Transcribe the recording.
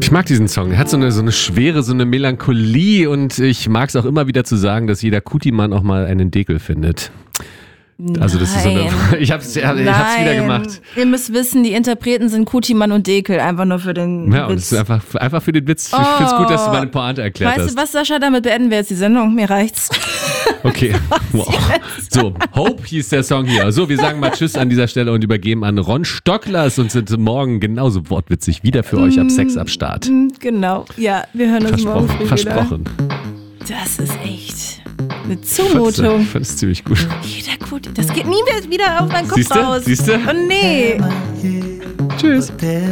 Ich mag diesen Song. Er hat so eine Schwere, so eine Melancholie und ich mag es auch immer wieder zu sagen, dass jeder Kuti-Mann auch mal einen Dekel findet. Also das ist so ich hab's wieder gemacht. Ihr müsst wissen, die Interpreten sind Kuti-Mann und Dekel, einfach nur für den Ja, und Witz. es ist einfach für den Witz. Ich find's gut, dass du meine Pointe erklärt hast. Weißt du was, Sascha, damit beenden wir jetzt die Sendung. Mir reicht's. Okay. Wow. So, Hope hieß der Song hier. So, wir sagen mal Tschüss an dieser Stelle und übergeben an Ron Stocklers und sind morgen genauso wortwitzig wieder für euch ab 6 am Start. Genau. Ja, wir hören uns morgen früh Versprochen. Wieder. Das ist echt eine Zumutung. Ich fand es ziemlich gut. Jeder Kuti. Das geht nie wieder auf meinen Kopf raus. Siehst du? Oh nee. Tschüss.